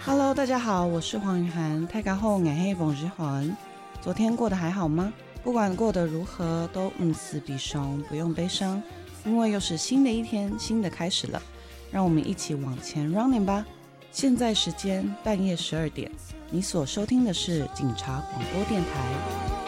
Hello， 大家好，我是黄雨涵。大家好，我是冯之涵。昨天过得还好吗？不管过得如何，都死必伤，不用悲伤，因为又是新的一天，新的开始了。让我们一起往前 running 吧。现在时间半夜12点，你所收听的是警察广播电台。